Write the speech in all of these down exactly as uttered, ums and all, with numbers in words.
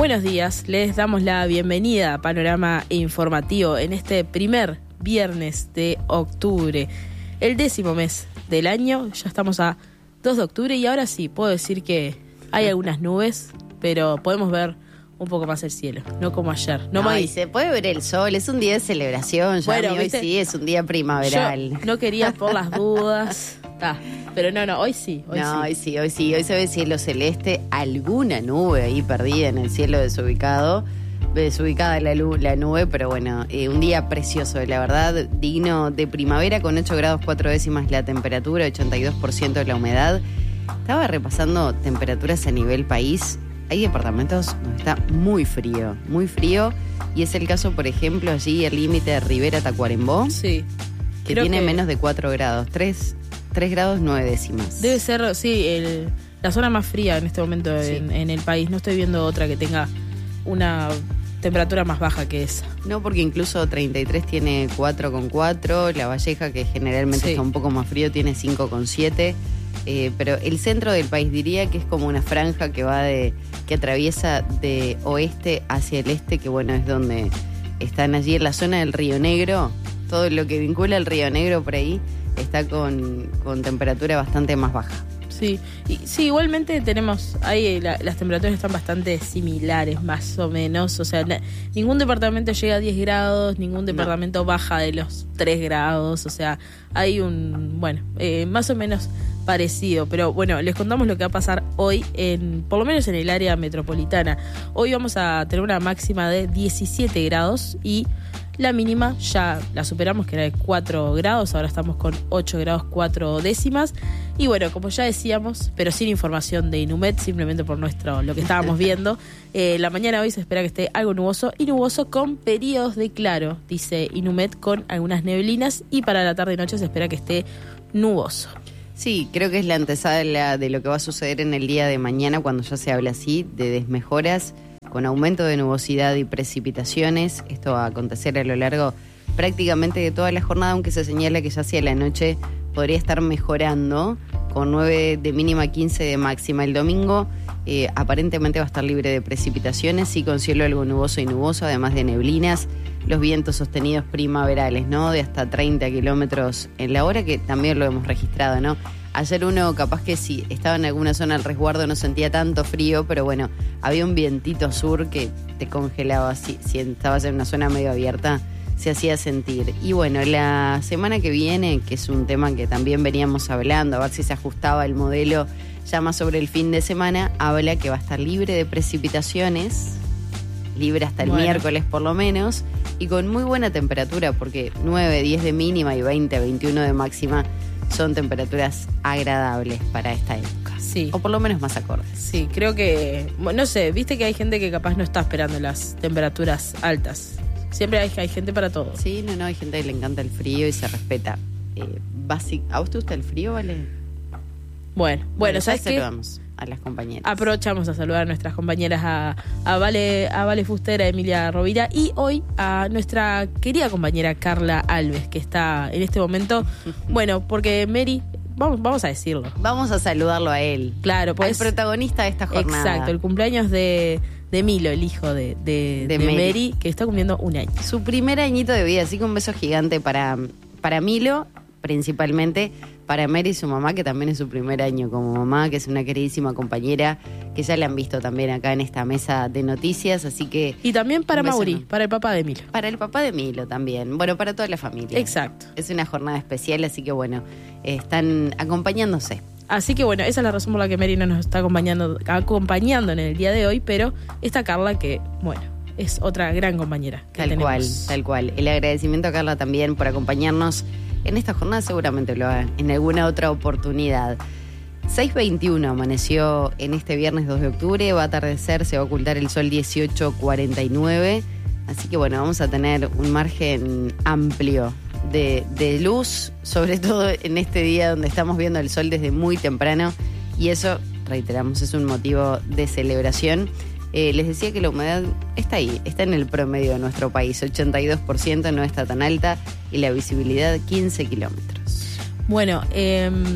Buenos días, les damos la bienvenida a Panorama Informativo en este primer viernes de octubre, el décimo mes del año. Ya estamos a dos de octubre y ahora sí, puedo decir que hay algunas nubes, pero podemos ver un poco más el cielo, no como ayer. No, no me... y se puede ver el sol, es un día de celebración, ya bueno, hoy sí es un día primaveral. Yo no quería por las dudas, ah, pero no, no, hoy sí. Hoy no, sí. hoy sí, hoy sí, hoy se ve cielo celeste, alguna nube ahí perdida en el cielo desubicado, desubicada la, la nube, pero bueno, eh, un día precioso, la verdad, digno de primavera, con ocho grados cuatro décimas la temperatura, ochenta y dos por ciento de la humedad. Estaba repasando temperaturas a nivel país. Hay departamentos donde está muy frío, muy frío, y es el caso, por ejemplo, allí el límite de Rivera Tacuarembó, sí, que tiene que... menos de cuatro grados, tres grados nueve décimas. Debe ser, sí, el, la zona más fría en este momento sí. en, en el país. No estoy viendo otra que tenga una temperatura más baja que esa. No, porque incluso treinta y tres tiene cuatro coma cuatro, La Valleja, que generalmente sí. está un poco más frío, tiene cinco coma siete. Eh, pero el centro del país diría que es como una franja que va de que atraviesa de oeste hacia el este, que bueno, es donde están allí en la zona del Río Negro. Todo lo que vincula al Río Negro por ahí está con, con temperatura bastante más baja. Sí, y, sí, igualmente tenemos, ahí la, las temperaturas están bastante similares, más o menos. O sea, na, ningún departamento llega a diez grados, ningún departamento no. baja de los tres grados. O sea, hay un, bueno, eh, más o menos parecido. Pero bueno, les contamos lo que va a pasar hoy, en por lo menos en el área metropolitana. Hoy vamos a tener una máxima de diecisiete grados y la mínima ya la superamos, que era de cuatro grados, ahora estamos con ocho grados cuatro décimas. Y bueno, como ya decíamos, pero sin información de Inumet, simplemente por nuestro lo que estábamos viendo, eh, la mañana hoy se espera que esté algo nuboso y nuboso con periodos de claro, dice Inumet, con algunas neblinas, y para la tarde y noche se espera que esté nuboso. Sí, creo que es la antesada de, la, de lo que va a suceder en el día de mañana, cuando ya se habla así de desmejoras, con aumento de nubosidad y precipitaciones. Esto va a acontecer a lo largo prácticamente de toda la jornada, aunque se señala que ya hacia la noche podría estar mejorando, con nueve de mínima, quince de máxima. El domingo eh, aparentemente va a estar libre de precipitaciones, sí, con cielo algo nuboso y nuboso, además de neblinas. Los vientos sostenidos primaverales, ¿no? De hasta treinta kilómetros en la hora, que también lo hemos registrado, ¿no? Ayer uno capaz que si estaba en alguna zona al resguardo no sentía tanto frío, pero bueno, había un vientito sur que te congelaba. Si, si estabas en una zona medio abierta, se hacía sentir. Y bueno, la semana que viene, que es un tema que también veníamos hablando, a ver si se ajustaba el modelo ya más sobre el fin de semana, habla que va a estar libre de precipitaciones, libre hasta el bueno. miércoles por lo menos, y con muy buena temperatura, porque nueve, diez de mínima y veinte, veintiuno de máxima son temperaturas agradables para esta época. Sí. O por lo menos más acordes. Sí, creo que, no sé, viste que hay gente que capaz no está esperando las temperaturas altas. Siempre hay, hay gente para todo. Sí, no, no, hay gente que le encanta el frío y se respeta. Eh, basic, ¿A vos te gusta el frío, Vale? Bueno, bueno, bueno ¿sabes qué? Saludamos a las compañeras. Aprovechamos a saludar a nuestras compañeras, a, a Vale, a Vale Fuster, a Emilia Rovira, y hoy a nuestra querida compañera Carla Alves, que está en este momento, bueno, porque Mary, vamos, vamos a decirlo. Vamos a saludarlo a él. Claro, pues. El protagonista de esta jornada. Exacto, el cumpleaños de, de Milo, el hijo de, de, de, de Mary. Mary, que está cumpliendo un año. Su primer añito de vida, así que un beso gigante para, para Milo, principalmente. Para Mary, su mamá, que también es su primer año como mamá, que es una queridísima compañera, que ya la han visto también acá en esta mesa de noticias, así que... Y también para Mauri, no. para el papá de Milo. Para el papá de Milo también, bueno, para toda la familia. Exacto. Es una jornada especial, así que bueno, están acompañándose. Así que bueno, esa es la razón por la que Mary no nos está acompañando, acompañando en el día de hoy, pero está Carla, que, bueno, es otra gran compañera que Tal tenemos. cual, tal cual. El agradecimiento a Carla también por acompañarnos en esta jornada, seguramente lo hagan en alguna otra oportunidad. seis veintiuno amaneció en este viernes dos de octubre, va a atardecer, se va a ocultar el sol dieciocho cuarenta y nueve, así que bueno, vamos a tener un margen amplio de, de luz, sobre todo en este día donde estamos viendo el sol desde muy temprano, y eso, reiteramos, es un motivo de celebración. Eh, les decía que la humedad está ahí, está en el promedio de nuestro país, ochenta y dos por ciento, no está tan alta, y la visibilidad quince kilómetros. Bueno, eh,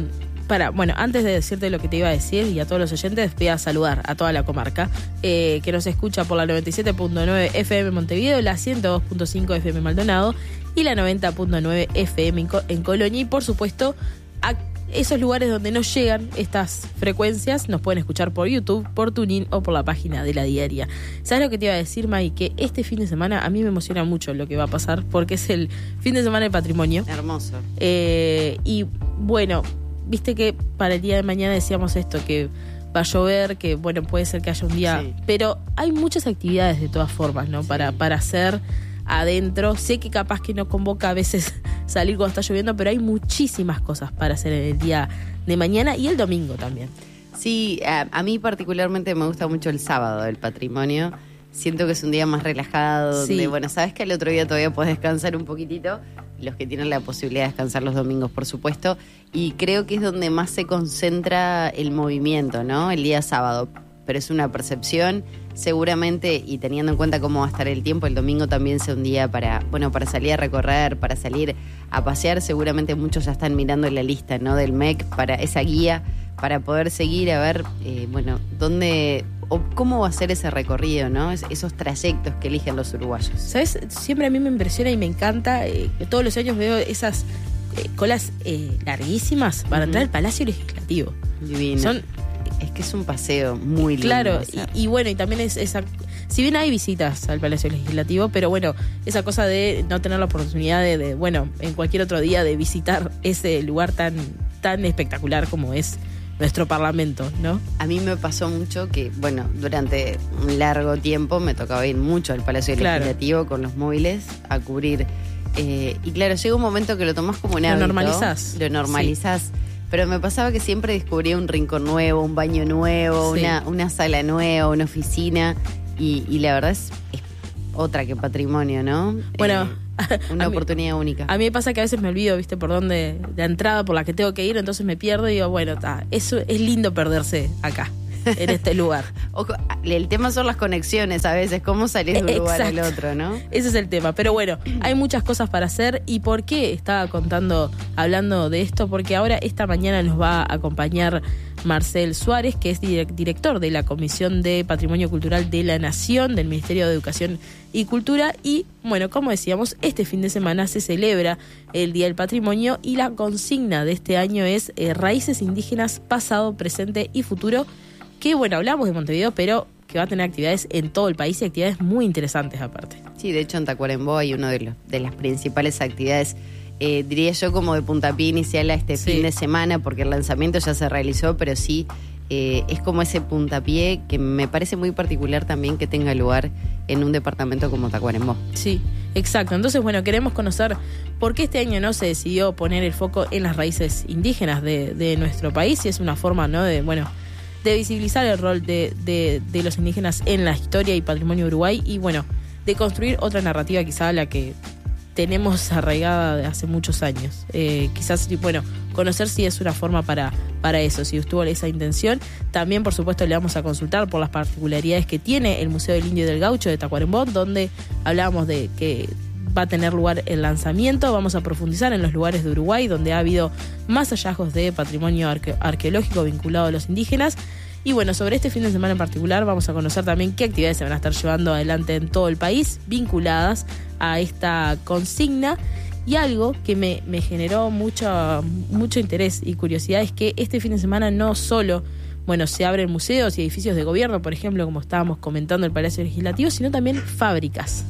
para, bueno, antes de decirte lo que te iba a decir y a todos los oyentes, voy a saludar a toda la comarca eh, que nos escucha por la noventa y siete punto nueve F M Montevideo, la ciento dos punto cinco F M Maldonado y la noventa punto nueve F M en, en Colonia, y por supuesto a esos lugares donde no llegan estas frecuencias nos pueden escuchar por YouTube, por TuneIn o por la página de La Diaria. ¿Sabes lo que te iba a decir, May? Que este fin de semana a mí me emociona mucho lo que va a pasar porque es el fin de semana del patrimonio. Hermoso. Eh, y bueno, viste que para el día de mañana decíamos esto, que va a llover, que bueno, puede ser que haya un día, sí. Pero hay muchas actividades de todas formas, ¿no? Sí. Para, para hacer adentro. Sé que capaz que no convoca a veces salir cuando está lloviendo, pero hay muchísimas cosas para hacer en el día de mañana y el domingo también. Sí, a, a mí particularmente me gusta mucho el sábado del patrimonio. Siento que es un día más relajado, donde, sí. Bueno, sabes que al otro día todavía podés descansar un poquitito, los que tienen la posibilidad de descansar los domingos, por supuesto, y creo que es donde más se concentra el movimiento, ¿no? El día sábado, pero es una percepción. Seguramente, y teniendo en cuenta cómo va a estar el tiempo, el domingo también sea un día para, bueno, para salir a recorrer, para salir a pasear. Seguramente muchos ya están mirando la lista, ¿no? Del M E C, para esa guía, para poder seguir a ver, eh, bueno, dónde o cómo va a ser ese recorrido, ¿no? Es, esos trayectos que eligen los uruguayos. ¿Sabes? Siempre a mí me impresiona y me encanta, eh, todos los años veo esas eh, colas eh, larguísimas para uh-huh. entrar al Palacio Legislativo. Divino. Son Es que es un paseo muy lindo. Claro, y, y bueno, y también es esa... Si bien hay visitas al Palacio Legislativo, pero bueno, esa cosa de no tener la oportunidad de, de bueno, en cualquier otro día de visitar ese lugar tan, tan espectacular como es nuestro Parlamento, ¿no? A mí me pasó mucho que, bueno, durante un largo tiempo me tocaba ir mucho al Palacio claro. Legislativo con los móviles a cubrir. Eh, y claro, llega un momento que lo tomás como un hábito. Lo normalizás. Lo normalizás. Sí. Pero me pasaba que siempre descubría un rincón nuevo, un baño nuevo, sí. una, una sala nueva, una oficina. Y, y la verdad es, es otra que patrimonio, ¿no? Bueno, eh, una oportunidad mí, única. A mí me pasa que a veces me olvido, ¿viste? Por dónde, la entrada por la que tengo que ir, entonces me pierdo y digo, bueno, ta, eso es lindo perderse acá, en este lugar. Ojo, el tema son las conexiones a veces, cómo salir de un Exacto. lugar al otro, ¿no? Ese es el tema, pero bueno, hay muchas cosas para hacer. ¿Y por qué estaba contando, hablando de esto? Porque ahora esta mañana nos va a acompañar Marcel Suárez, que es director de la Comisión de Patrimonio Cultural de la Nación, del Ministerio de Educación y Cultura. Y bueno, como decíamos, este fin de semana se celebra el Día del Patrimonio y la consigna de este año es eh, Raíces Indígenas, Pasado, Presente y Futuro, que bueno, hablamos de Montevideo, pero que va a tener actividades en todo el país y actividades muy interesantes aparte. Sí, de hecho en Tacuarembó hay una de, los, de las principales actividades, eh, diría yo como de puntapié inicial a este sí. fin de semana, porque el lanzamiento ya se realizó, pero sí eh, es como ese puntapié que me parece muy particular también que tenga lugar en un departamento como Tacuarembó. Sí, exacto. Entonces, bueno, queremos conocer por qué este año no se decidió poner el foco en las raíces indígenas de, de nuestro país, y es una forma, ¿no?, de, bueno, de visibilizar el rol de, de, de los indígenas en la historia y patrimonio de Uruguay y, bueno, de construir otra narrativa quizá la que tenemos arraigada de hace muchos años. Eh, quizás, bueno, conocer si es una forma para, para eso, si estuvo esa intención. También, por supuesto, le vamos a consultar por las particularidades que tiene el Museo del Indio y del Gaucho de Tacuarembó, donde hablábamos de que va a tener lugar el lanzamiento. Vamos a profundizar en los lugares de Uruguay donde ha habido más hallazgos de patrimonio arque- arqueológico vinculado a los indígenas. Y bueno, sobre este fin de semana en particular vamos a conocer también qué actividades se van a estar llevando adelante en todo el país vinculadas a esta consigna. Y algo que me, me generó mucho, mucho interés y curiosidad es que este fin de semana no solo, bueno, se abren museos y edificios de gobierno, por ejemplo, como estábamos comentando el Palacio Legislativo, sino también fábricas.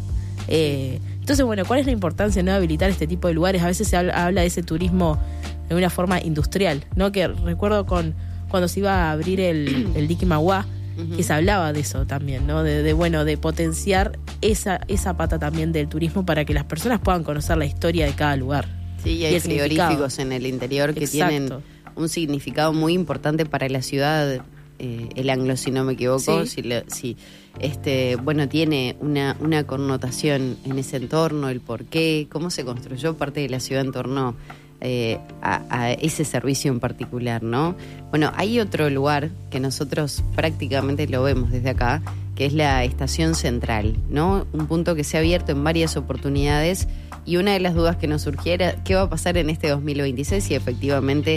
Eh, entonces, bueno, ¿cuál es la importancia, no, de habilitar este tipo de lugares? A veces se habla, habla de ese turismo de una forma industrial, ¿no? Que recuerdo con cuando se iba a abrir el, el dique Mauá, uh-huh. que se hablaba de eso también, ¿no? De, de bueno, de potenciar esa, esa pata también del turismo para que las personas puedan conocer la historia de cada lugar. Sí, y hay y frigoríficos en el interior que Exacto. tienen un significado muy importante para la ciudad. Eh, el Anglo, si no me equivoco, sí. si, le, si este, bueno, tiene una, una connotación en ese entorno, el por qué, cómo se construyó parte de la ciudad en torno eh, a, a ese servicio en particular, ¿no? Bueno, hay otro lugar que nosotros prácticamente lo vemos desde acá, que es la Estación Central, ¿no? Un punto que se ha abierto en varias oportunidades, y una de las dudas que nos surgiera, ¿qué va a pasar en este dos mil veintiséis? Y efectivamente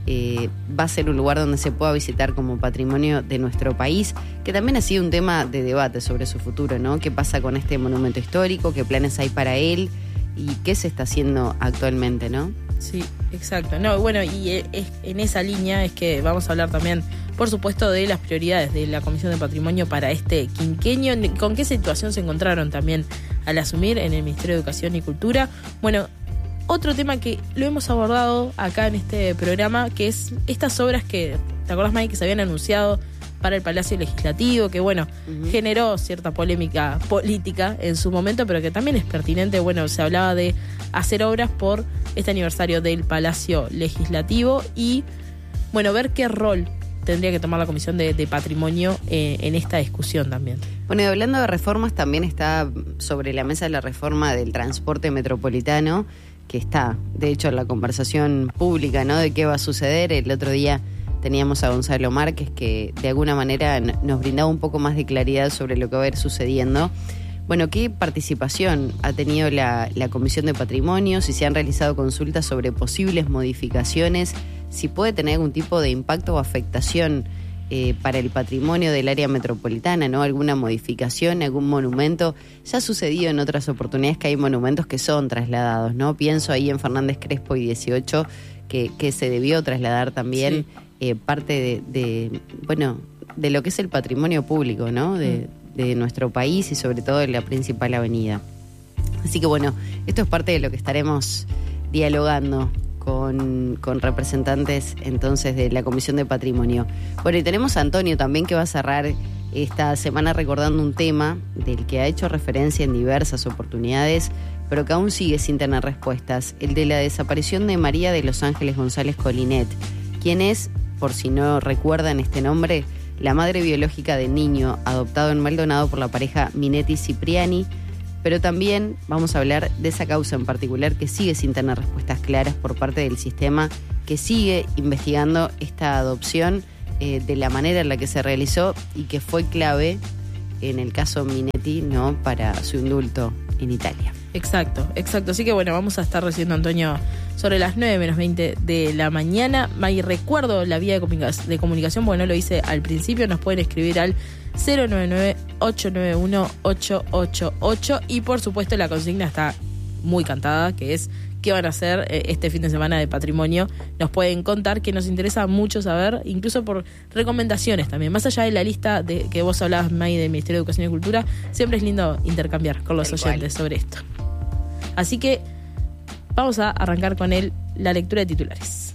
eh, va a ser un lugar donde se pueda visitar como patrimonio de nuestro país, que también ha sido un tema de debate sobre su futuro, ¿no? ¿Qué pasa con este monumento histórico? ¿Qué planes hay para él? ¿Y qué se está haciendo actualmente, no? Sí, exacto. No, bueno, y es, en esa línea es que vamos a hablar también, por supuesto, de las prioridades de la Comisión de Patrimonio para este quinquenio. ¿Con qué situación se encontraron también al asumir en el Ministerio de Educación y Cultura? Bueno, otro tema que lo hemos abordado acá en este programa, que es estas obras que, ¿te acordás, May, que se habían anunciado para el Palacio Legislativo, que bueno, uh-huh. generó cierta polémica política en su momento, pero que también es pertinente? Bueno, se hablaba de hacer obras por este aniversario del Palacio Legislativo y, bueno, ver qué rol tendría que tomar la Comisión de, de Patrimonio eh, en esta discusión también. Bueno, y hablando de reformas, también está sobre la mesa la reforma del transporte metropolitano, que está, de hecho, en la conversación pública, ¿no?, de qué va a suceder. El otro día teníamos a Gonzalo Márquez, que de alguna manera nos brindaba un poco más de claridad sobre lo que va a ir sucediendo. Bueno, ¿qué participación ha tenido la, la Comisión de Patrimonio? Si se han realizado consultas sobre posibles modificaciones, si puede tener algún tipo de impacto o afectación eh, para el patrimonio del área metropolitana, ¿no? Alguna modificación, algún monumento. Ya ha sucedido en otras oportunidades que hay monumentos que son trasladados, ¿no? Pienso ahí en Fernández Crespo y dieciocho, que, que se debió trasladar también. Sí. Eh, parte de, de, bueno, de lo que es el patrimonio público, ¿no? De, de nuestro país y sobre todo de la principal avenida. Así que bueno, esto es parte de lo que estaremos dialogando con, con representantes entonces de la Comisión de Patrimonio. Bueno, y tenemos a Antonio también, que va a cerrar esta semana recordando un tema del que ha hecho referencia en diversas oportunidades, pero que aún sigue sin tener respuestas: el de la desaparición de María de los Ángeles González Colinet, quien es, por si no recuerdan este nombre, la madre biológica del niño adoptado en Maldonado por la pareja Minetti-Cipriani. Pero también vamos a hablar de esa causa en particular, que sigue sin tener respuestas claras por parte del sistema, que sigue investigando esta adopción eh, de la manera en la que se realizó y que fue clave en el caso Minetti, ¿no?, para su indulto en Italia. Exacto, exacto. Así que bueno, vamos a estar recibiendo a Antonio sobre las nueve menos veinte de la mañana. Y recuerdo la vía de, comunica- de comunicación, porque no lo hice al principio. Nos pueden escribir al cero nueve nueve, ocho nueve uno, ocho ocho ocho. Y por supuesto la consigna está muy cantada, que es qué van a hacer este fin de semana de patrimonio. Nos pueden contar, que nos interesa mucho saber, incluso por recomendaciones también. Más allá de la lista de que vos hablabas, May, del Ministerio de Educación y Cultura, siempre es lindo intercambiar con los oyentes sobre esto. Así que vamos a arrancar con el, la lectura de titulares.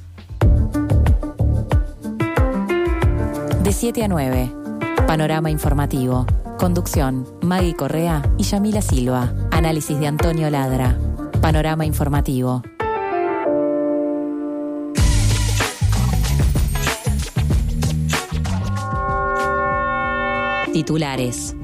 De siete a nueve, Panorama Informativo. Conducción, Maggie Correa y Yamila Silva. Análisis de Antonio Ladra. Panorama Informativo. Titulares.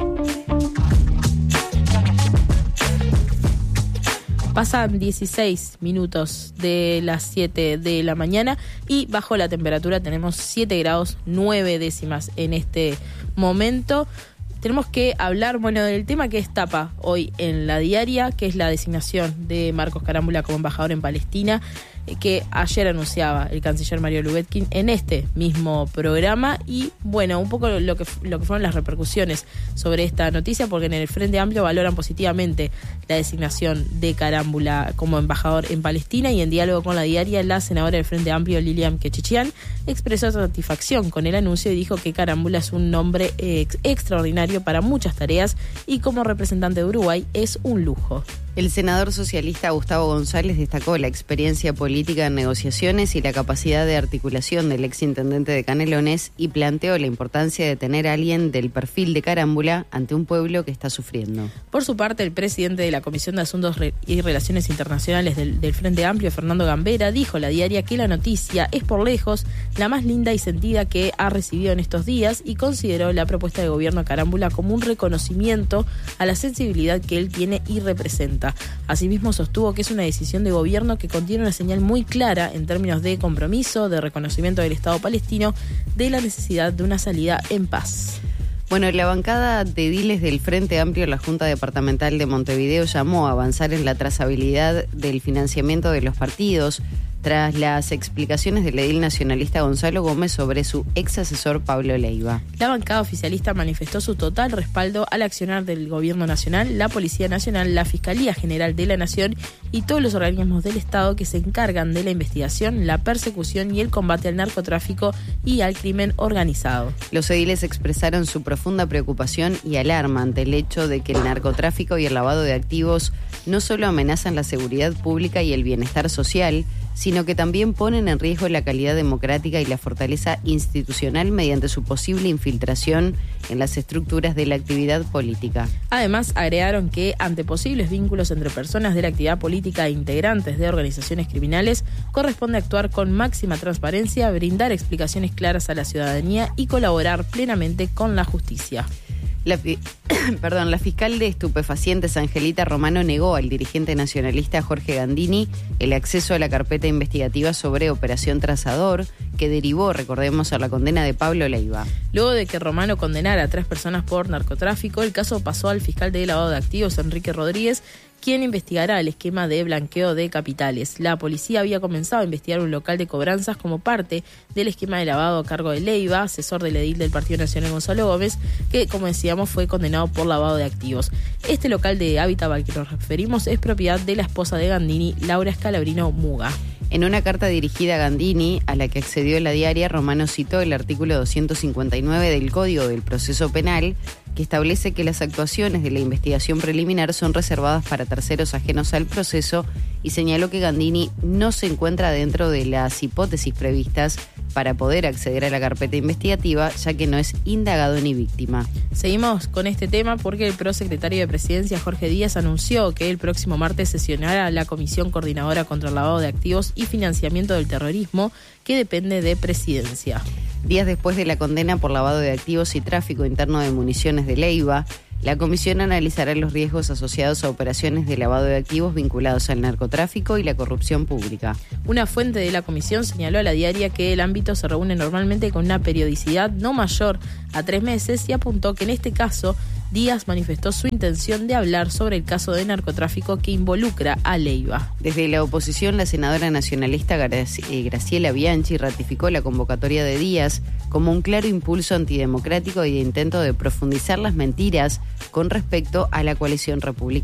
Pasan dieciséis minutos de las siete de la mañana y bajo la temperatura tenemos siete grados nueve décimas en este momento. Tenemos que hablar, bueno, del tema que es tapa hoy en la diaria, que es la designación de Marcos Carámbula como embajador en Palestina, que ayer anunciaba el canciller Mario Lubetkin en este mismo programa. Y bueno, un poco lo que, lo que fueron las repercusiones sobre esta noticia, porque en el Frente Amplio valoran positivamente la designación de Carámbula como embajador en Palestina, y en diálogo con la diaria, la senadora del Frente Amplio, Lilian Quechichian, expresó satisfacción con el anuncio y dijo que Carámbula es un nombre ex- extraordinario para muchas tareas y como representante de Uruguay es un lujo. El senador socialista Gustavo González destacó la experiencia política en negociaciones y la capacidad de articulación del exintendente de Canelones y planteó la importancia de tener a alguien del perfil de Carámbula ante un pueblo que está sufriendo. Por su parte, el presidente de la Comisión de Asuntos y Relaciones Internacionales del, del Frente Amplio, Fernando Gambera, dijo a la diaria que la noticia es por lejos la más linda y sentida que ha recibido en estos días y consideró la propuesta de gobierno Carámbula como un reconocimiento a la sensibilidad que él tiene y representa. Asimismo, sostuvo que es una decisión de gobierno que contiene una señal muy clara en términos de compromiso, de reconocimiento del Estado palestino, de la necesidad de una salida en paz. Bueno, la bancada de ediles del Frente Amplio en la Junta Departamental de Montevideo llamó a avanzar en la trazabilidad del financiamiento de los partidos, tras las explicaciones del edil nacionalista Gonzalo Gómez sobre su ex asesor Pablo Leiva. La bancada oficialista manifestó su total respaldo al accionar del Gobierno Nacional, la Policía Nacional, la Fiscalía General de la Nación y todos los organismos del Estado que se encargan de la investigación, la persecución y el combate al narcotráfico y al crimen organizado. Los ediles expresaron su profunda preocupación y alarma ante el hecho de que el narcotráfico y el lavado de activos no solo amenazan la seguridad pública y el bienestar social, sino que también ponen en riesgo la calidad democrática y la fortaleza institucional mediante su posible infiltración en las estructuras de la actividad política. Además, agregaron que ante posibles vínculos entre personas de la actividad política e integrantes de organizaciones criminales, corresponde actuar con máxima transparencia, brindar explicaciones claras a la ciudadanía y colaborar plenamente con la justicia. La, perdón, la fiscal de estupefacientes Angelita Romano negó al dirigente nacionalista Jorge Gandini el acceso a la carpeta investigativa sobre Operación Trazador, que derivó, recordemos, a la condena de Pablo Leiva. Luego de que Romano condenara a tres personas por narcotráfico, el caso pasó al fiscal de lavado de activos, Enrique Rodríguez, quien investigará el esquema de blanqueo de capitales. La policía había comenzado a investigar un local de cobranzas como parte del esquema de lavado a cargo de Leiva, asesor del edil del Partido Nacional Gonzalo Gómez, que, como decíamos, fue condenado por lavado de activos. Este local de hábitat al que nos referimos es propiedad de la esposa de Gandini, Laura Scalabrino Muga. En una carta dirigida a Gandini, a la que accedió la diaria, Romano citó el artículo doscientos cincuenta y nueve del Código del Proceso Penal, que establece que las actuaciones de la investigación preliminar son reservadas para terceros ajenos al proceso, y señaló que Gandini no se encuentra dentro de las hipótesis previstas para poder acceder a la carpeta investigativa, ya que no es indagado ni víctima. Seguimos con este tema porque el prosecretario de Presidencia, Jorge Díaz, anunció que el próximo martes sesionará la Comisión Coordinadora contra el Lavado de Activos y Financiamiento del Terrorismo, que depende de Presidencia. Días después de la condena por lavado de activos y tráfico interno de municiones de Leiva, la comisión analizará los riesgos asociados a operaciones de lavado de activos vinculados al narcotráfico y la corrupción pública. Una fuente de la comisión señaló a la diaria que el ámbito se reúne normalmente con una periodicidad no mayor a tres meses y apuntó que en este caso Díaz manifestó su intención de hablar sobre el caso de narcotráfico que involucra a Leiva. Desde la oposición, la senadora nacionalista Graciela Bianchi ratificó la convocatoria de Díaz como un claro impulso antidemocrático y de intento de profundizar las mentiras con respecto a la coalición republicana.